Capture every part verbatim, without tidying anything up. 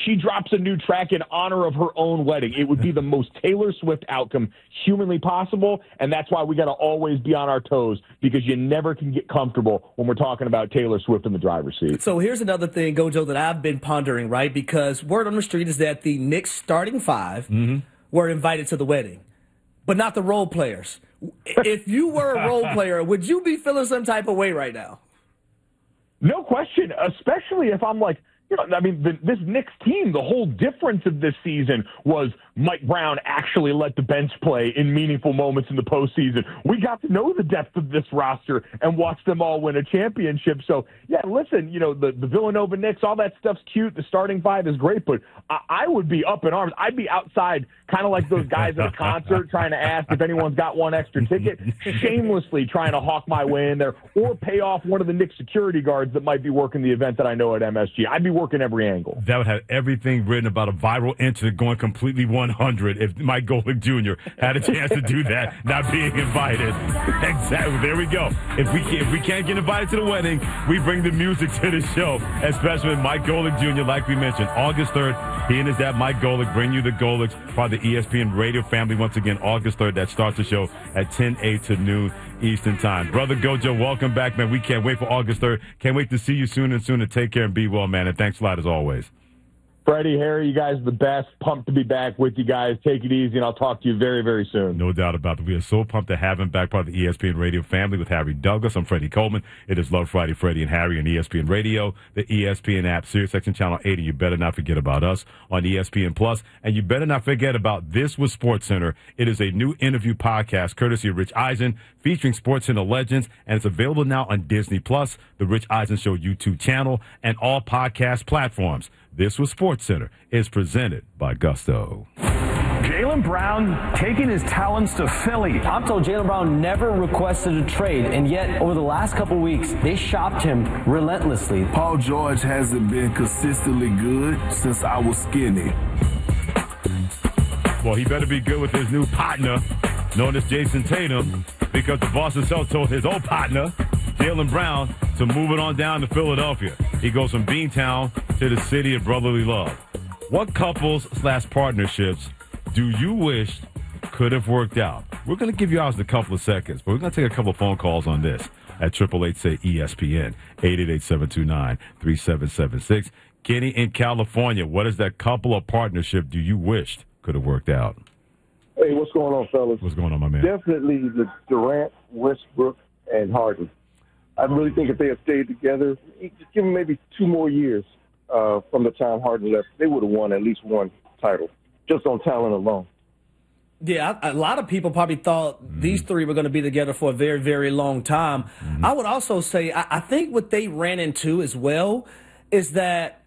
she drops a new track in honor of her own wedding. It would be the most Taylor Swift outcome humanly possible, and that's why we got to always be on our toes, because you never can get comfortable when we're talking about Taylor Swift in the driver's seat. So here's another thing, Gojo, that I've been pondering, right? Because word on the street is that the Knicks starting five mm-hmm. were invited to the wedding, but not the role players. If you were a role player, would you be feeling some type of way right now? No question, especially if I'm like, you know, I mean, the, this Knicks team, the whole difference of this season was Mike Brown actually let the bench play in meaningful moments in the postseason. We got to know the depth of this roster and watch them all win a championship. So, yeah, listen, you know, the, the Villanova Knicks, all that stuff's cute. The starting five is great, but I, I would be up in arms. I'd be outside kind of like those guys at a concert trying to ask if anyone's got one extra ticket, shamelessly trying to hawk my way in there or pay off one of the Knicks security guards that might be working the event that I know at M S G. I'd be working every angle. That would have everything written about a viral incident going completely one hundred if Mike Golic Junior had a chance to do that, not being invited. Exactly. There we go. If we, can, if we can't get invited to the wedding, we bring the music to the show, especially with Mike Golic Junior, like we mentioned. August third, he and his dad, Mike Golic, bring you the Golics, part of the E S P N radio family. Once again, August third, that starts the show at ten eight to noon Eastern time. Brother Gojo, welcome back, man. We can't wait for August third. Can't wait to see you soon and soon. And take care and be well, man. And thanks a lot as always. Freddie, Harry, you guys are the best. Pumped to be back with you guys. Take it easy, and I'll talk to you very, very soon. No doubt about it. We are so pumped to have him back, part of the E S P N radio family with Harry Douglas. I'm Freddie Coleman. It is Love Friday, Freddie and Harry on E S P N Radio, the E S P N app, SiriusXM Channel eighty. You better not forget about us on E S P N Plus, and you better not forget about This Was SportsCenter. It is a new interview podcast courtesy of Rich Eisen, featuring SportsCenter legends, and it's available now on Disney Plus, the Rich Eisen Show YouTube channel, and all podcast platforms. This Was SportsCenter is presented by Gusto. Jaylen Brown taking his talents to Philly. I'm told Jaylen Brown never requested a trade, and yet over the last couple weeks, they shopped him relentlessly. Paul George hasn't been consistently good since I was skinny. Well, he better be good with his new partner, known as Jason Tatum, because the boss himself told his old partner, Jaylen Brown, to move it on down to Philadelphia. He goes from Beantown to the city of brotherly love. What couples slash partnerships do you wish could have worked out? We're going to give you ours in a couple of seconds, but we're going to take a couple of phone calls on this at eight eight eight, say, E S P N, eight eight eight, seven two nine, three seven seven six. Kenny in California, what is that couple or partnership do you wish could have worked out? Hey, what's going on, fellas? What's going on, my man? Definitely the Durant, Westbrook, and Harden. I really think if they had stayed together, just give them maybe two more years uh, from the time Harden left, they would have won at least one title, just on talent alone. Yeah, a lot of people probably thought mm-hmm. these three were going to be together for a very, very long time. Mm-hmm. I would also say I, I think what they ran into as well is that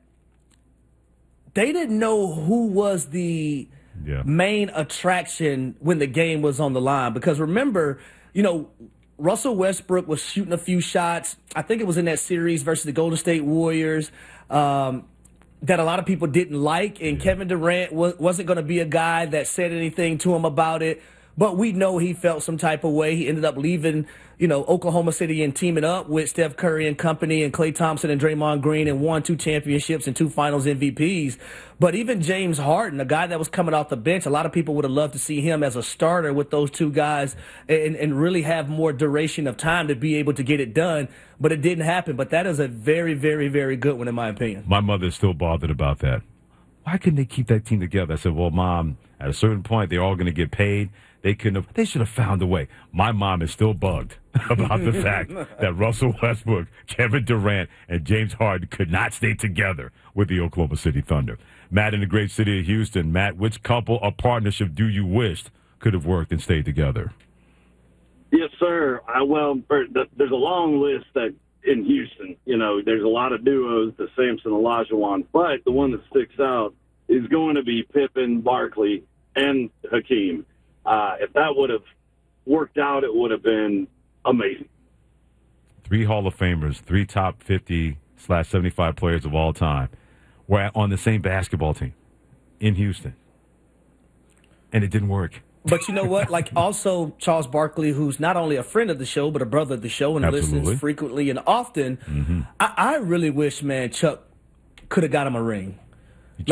they didn't know who was the yeah. main attraction when the game was on the line. Because remember, you know, Russell Westbrook was shooting a few shots. I think it was in that series versus the Golden State Warriors um, that a lot of people didn't like. And Kevin Durant was, wasn't going to be a guy that said anything to him about it. But we know he felt some type of way. He ended up leaving, you know, Oklahoma City and teaming up with Steph Curry and company and Klay Thompson and Draymond Green and won two championships and two finals M V Ps. But even James Harden, a guy that was coming off the bench, a lot of people would have loved to see him as a starter with those two guys and, and really have more duration of time to be able to get it done. But it didn't happen. But that is a very, very, very good one in my opinion. My mother is still bothered about that. Why couldn't they keep that team together? I said, well, Mom, at a certain point, they're all going to get paid. They couldn't have, they should have found a way. My mom is still bugged about the fact that Russell Westbrook, Kevin Durant, and James Harden could not stay together with the Oklahoma City Thunder. Matt in the great city of Houston. Matt, which couple or partnership do you wish could have worked and stayed together? Yes, sir. I, well, there's a long list that in Houston, you know, there's a lot of duos, the Samson, Olajuwon, but the one that sticks out is going to be Pippen, Barkley, and Hakeem. Uh, if that would have worked out, it would have been amazing. Three Hall of Famers, three top fifty slash seventy-five players of all time were on the same basketball team in Houston. And it didn't work. But you know what? Like also Charles Barkley, who's not only a friend of the show, but a brother of the show and Absolutely. listens frequently and often. Mm-hmm. I, I really wish, man, Chuck could have got him a ring.